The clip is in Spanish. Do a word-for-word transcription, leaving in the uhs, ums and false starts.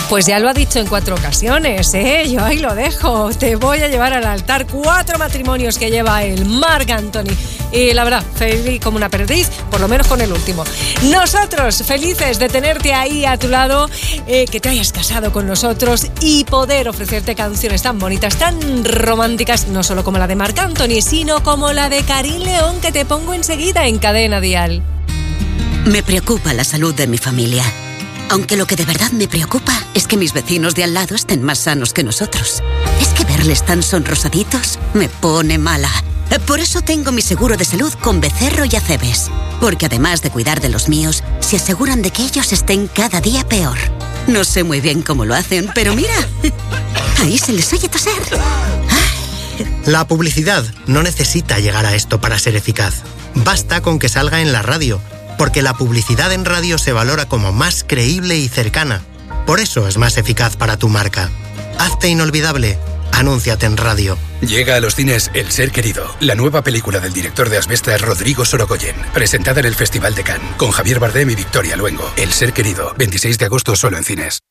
Pues ya lo ha dicho en cuatro ocasiones, ¿eh? Yo ahí lo dejo. Te voy a llevar al altar cuatro matrimonios que lleva el Marc Anthony. Y la verdad, feliz como una perdiz, por lo menos con el último. Nosotros felices de tenerte ahí a tu lado, eh, que te hayas casado con nosotros y poder ofrecerte canciones tan bonitas, tan románticas, no solo como la de Marc Anthony, sino como la de Karin León, que te pongo enseguida en Cadena Dial. Me preocupa la salud de mi familia. Aunque lo que de verdad me preocupa es que mis vecinos de al lado estén más sanos que nosotros. Es que verles tan sonrosaditos me pone mala. Por eso tengo mi seguro de salud con Becerro y Acebes. Porque además de cuidar de los míos, se aseguran de que ellos estén cada día peor. No sé muy bien cómo lo hacen, pero mira, ahí se les oye toser. La publicidad no necesita llegar a esto para ser eficaz. Basta con que salga en la radio, porque la publicidad en radio se valora como más creíble y cercana. Por eso es más eficaz para tu marca. Hazte inolvidable. Anúnciate en radio. Llega a los cines El Ser Querido, la nueva película del director de Asbestas, Rodrigo Sorogoyen, presentada en el Festival de Cannes, con Javier Bardem y Victoria Luengo. El Ser Querido, veintiséis de agosto solo en cines.